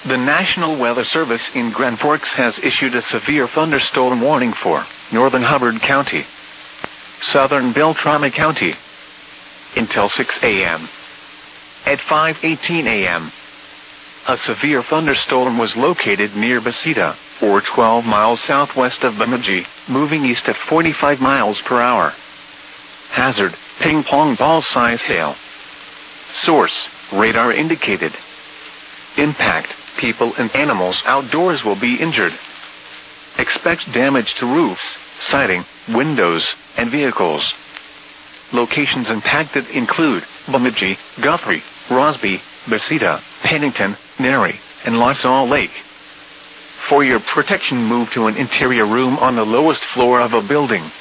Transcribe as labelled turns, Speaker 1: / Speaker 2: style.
Speaker 1: The National Weather Service in Grand Forks has issued a severe thunderstorm warning for northern Hubbard County, southern Beltrami County, until 6 a.m. At 5:18 a.m., a severe thunderstorm was located near Basita, or 12 miles southwest of Bemidji, moving east at 45 miles per hour. Hazard, ping pong ball size hail. Source, radar indicated. Impact, people and animals outdoors will be injured. Expect damage to roofs, siding, windows, and vehicles. Locations impacted include Bemidji, Guthrie, Rosby, Basita, Pennington, Nary, and Lasalle Lake. For your protection, move to an interior room on the lowest floor of a building.